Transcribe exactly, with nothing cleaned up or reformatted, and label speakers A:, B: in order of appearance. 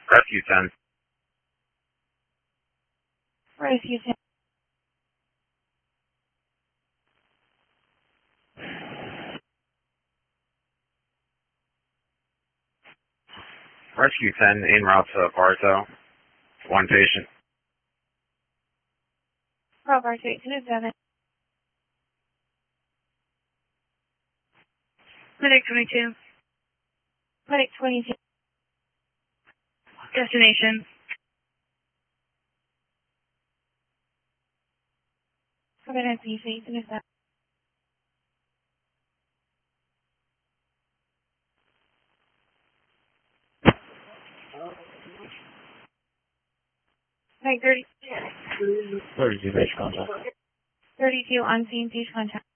A: Rescue ten.
B: Rescue ten.
A: Rescue ten, en route to Bartow. One patient.
B: Bravo, Bartow, eight two seven. Medic twenty-two. Medic twenty-two. Destination. Covered N P C, eight two seven. Medic thirty.
A: thirty-two, base contact.
B: thirty-two on scene, page contact.